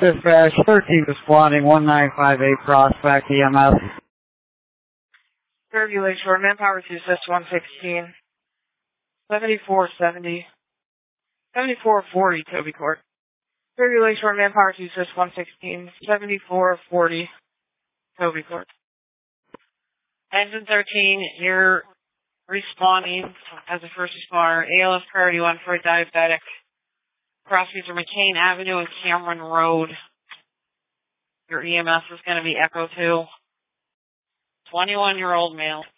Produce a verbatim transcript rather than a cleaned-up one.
Dispatch thirteen responding one nine five eight Prospect E M S. Fairview Lakeshore, Manpower two six one sixteen. seventy-four seventy. seventy-four forty Toby Court. Fairview Lakeshore, Manpower two six one sixteen. seventy-four forty Toby Court. Engine thirteen, you're responding as a first responder. A L S priority one for a diabetic. Crossing through McCain Avenue and Cameron Road. Your E M S is going to be Echo two. twenty-one-year-old male.